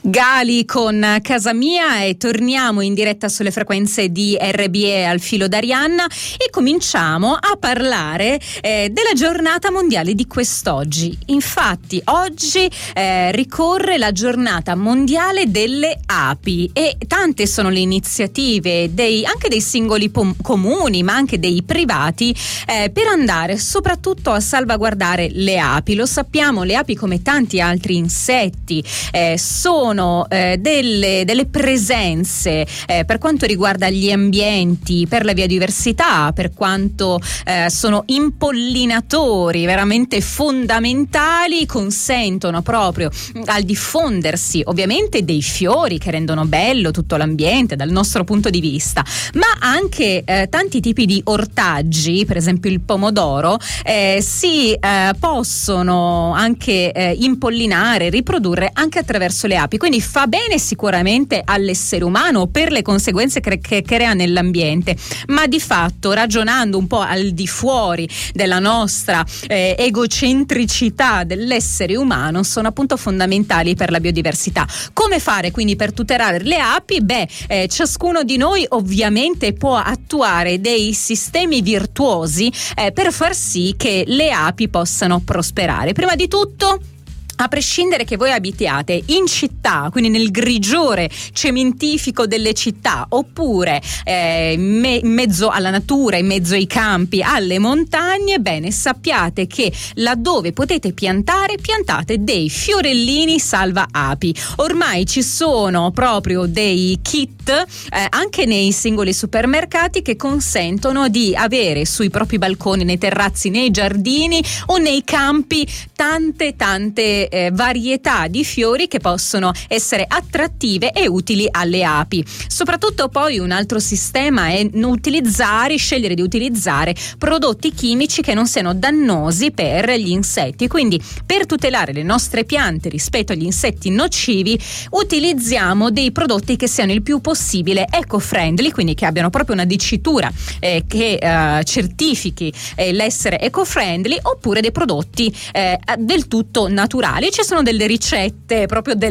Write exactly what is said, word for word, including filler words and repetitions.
Gali con Casa Mia e torniamo in diretta sulle frequenze di R B E al filo d'Arianna e cominciamo a parlare eh, della giornata mondiale di quest'oggi. Infatti oggi eh, ricorre la giornata mondiale delle api e tante sono le iniziative dei, anche dei singoli pom- comuni ma anche dei privati eh, per andare soprattutto a salvaguardare le api. Lo sappiamo, le api come tanti altri insetti eh, sono Eh, delle, delle presenze eh, per quanto riguarda gli ambienti, per la biodiversità, per quanto eh, sono impollinatori veramente fondamentali, consentono proprio al diffondersi ovviamente dei fiori che rendono bello tutto l'ambiente dal nostro punto di vista, ma anche eh, tanti tipi di ortaggi, per esempio il pomodoro, eh, si eh, possono anche eh, impollinare, riprodurre anche attraverso le api. Quindi fa bene sicuramente all'essere umano per le conseguenze che, che crea nell'ambiente, ma di fatto, ragionando un po' al di fuori della nostra eh, egocentricità dell'essere umano, sono appunto fondamentali per la biodiversità. Come fare quindi per tutelare le api? Beh, eh, ciascuno di noi ovviamente può attuare dei sistemi virtuosi eh, per far sì che le api possano prosperare. Prima di tutto, a prescindere che voi abitiate in città, quindi nel grigiore cementifico delle città, oppure eh, me- in mezzo alla natura, in mezzo ai campi, alle montagne, bene, sappiate che laddove potete piantare, piantate dei fiorellini salva api. Ormai ci sono proprio dei kit eh, anche nei singoli supermercati che consentono di avere sui propri balconi, nei terrazzi, nei giardini o nei campi tante tante Eh, varietà di fiori che possono essere attrattive e utili alle api. Soprattutto poi un altro sistema è utilizzare, scegliere di utilizzare prodotti chimici che non siano dannosi per gli insetti. Quindi per tutelare le nostre piante rispetto agli insetti nocivi utilizziamo dei prodotti che siano il più possibile eco-friendly, quindi che abbiano proprio una dicitura eh, che eh, certifichi eh, l'essere eco-friendly, oppure dei prodotti eh, del tutto naturali. Ci sono delle ricette proprio del